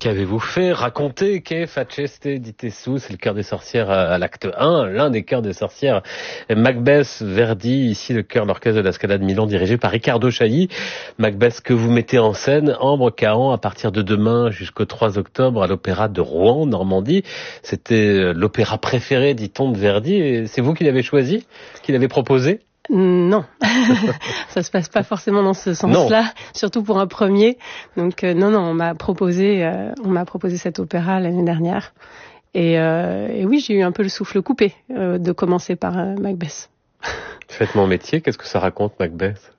Qu'avez-vous fait? Racontez, che faceste dite su, c'est le cœur des sorcières à l'acte 1, l'un des cœurs des sorcières. Macbeth, Verdi, ici le chœur l'orchestre de la Scala de Milan dirigé par Riccardo Chailly. Macbeth que vous mettez en scène, Ambre Cahan, à partir de demain jusqu'au 3 octobre à l'Opéra de Rouen, Normandie. C'était l'opéra préféré, dit-on, de Verdi, et c'est vous qui l'avez choisi, qui l'avez proposé? Non, ça se passe pas forcément dans ce sens-là, surtout pour un premier. Donc non, on m'a proposé cet opéra l'année dernière. Et oui, j'ai eu un peu le souffle coupé de commencer par Macbeth. Faites mon métier, qu'est-ce que ça raconte, Macbeth?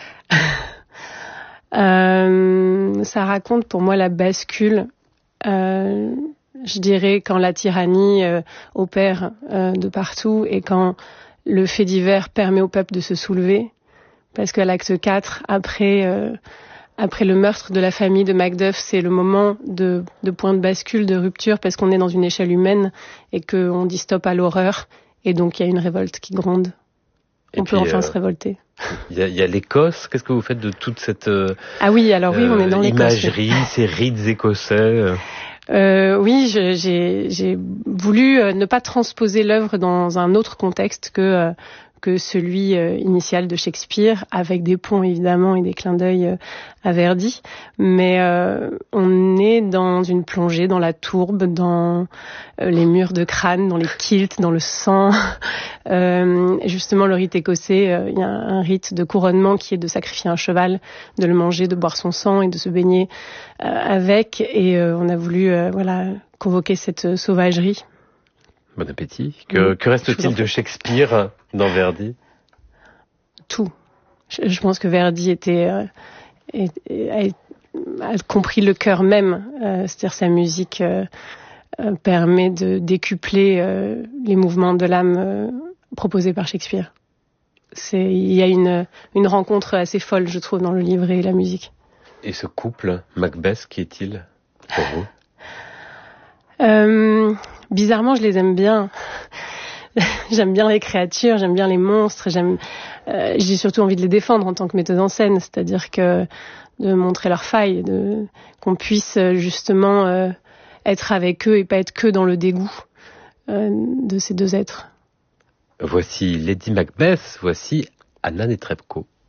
Ça raconte pour moi la bascule, je dirais, quand la tyrannie opère de partout et quand le fait divers permet au peuple de se soulever, parce qu'à l'acte 4, après le meurtre de la famille de Macduff, c'est le moment de point de bascule, de rupture, parce qu'on est dans une échelle humaine et qu'on dit stop à l'horreur, et donc il y a une révolte qui gronde. On peut enfin se révolter. Il y a l'Écosse. Qu'est-ce que vous faites de toute cette ah oui, alors oui, on est dans l'Écosse. Imagerie, ces rites écossais. Oui, j'ai voulu ne pas transposer l'œuvre dans un autre contexte que celui initial de Shakespeare, avec des ponts évidemment et des clins d'œil à Verdi. Mais on est dans une plongée dans la tourbe, dans les murs de crâne, dans les kilts, dans le sang. Justement, le rite écossais, il y a un rite de couronnement qui est de sacrifier un cheval, de le manger, de boire son sang et de se baigner avec. Et on a voulu convoquer cette sauvagerie. Bon appétit. Que reste-t-il de Shakespeare dans Verdi? Tout. Je pense que Verdi a compris le cœur même. C'est-à-dire sa musique permet de décupler les mouvements de l'âme proposés par Shakespeare. Il y a une rencontre assez folle, je trouve, dans le livre et la musique. Et ce couple, Macbeth, qui est-il pour vous? Bizarrement, je les aime bien. J'aime bien les créatures, j'aime bien les monstres, j'ai surtout envie de les défendre en tant que metteuse en scène, c'est-à-dire que de montrer leurs failles, qu'on puisse justement être avec eux et pas être que dans le dégoût de ces deux êtres. Voici Lady Macbeth, voici Anna Netrebko.